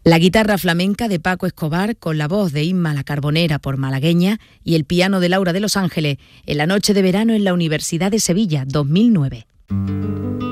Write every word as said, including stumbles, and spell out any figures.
La guitarra flamenca de Paco Escobar con la voz de Inma La Carbonera por Malagueña y el piano de Laura de Los Ángeles en la noche de verano en la Universidad de Sevilla, dos mil nueve.